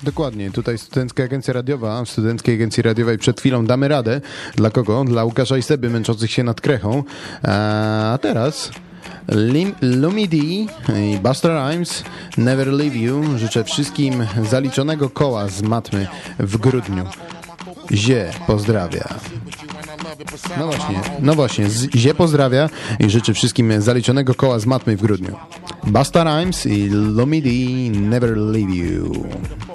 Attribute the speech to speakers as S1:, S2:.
S1: Dokładnie, tutaj Studencka Agencja Radiowa. W Studenckiej Agencji Radiowej przed chwilą Damy radę. Dla kogo? Dla Łukasza i Seby męczących się nad krechą. A teraz Lumi D i Busta Rhymes, Never Leave You. Życzę wszystkim zaliczonego koła z matmy w grudniu. Zie pozdrawia. No właśnie, Zie pozdrawia i życzy wszystkim zaliczonego koła z matmy w grudniu. Busta Rhymes i Lumi D, Never Leave You.